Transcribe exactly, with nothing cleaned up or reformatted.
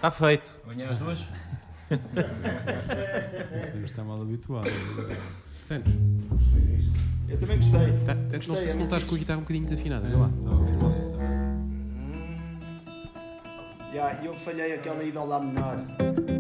Está feito. Amanhã às duas. Devemos estar mal habituado. Santos, Eu também gostei. tá, não sei se não estás com a guitarra um bocadinho desafinada. Vê lá. Já, eu falhei aquela ida ao lá menor.